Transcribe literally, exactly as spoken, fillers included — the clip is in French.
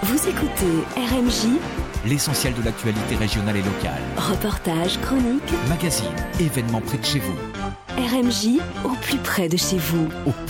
Vous écoutez R M J, l'essentiel de l'actualité régionale et locale. Reportages, chroniques, Magazines, événements près de chez vous. R M J au plus près de chez vous. Au